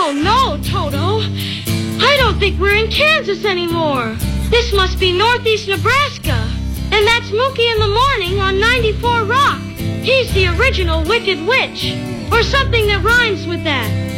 Oh, no, Toto. I don't think we're in Kansas anymore. This must be northeast Nebraska. And that's Mookie in the Morning on 94 Rock. He's the original Wicked Witch. Or something that rhymes with that.